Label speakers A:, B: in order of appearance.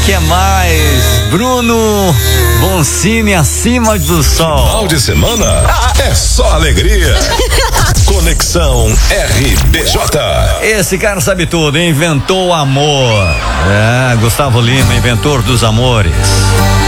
A: que mais? Bruno Boncini, Acima do Sol.
B: Final de semana é só alegria. Conexão RBJ.
A: Esse cara sabe tudo, inventou o amor. Gustavo Lima, inventor dos amores.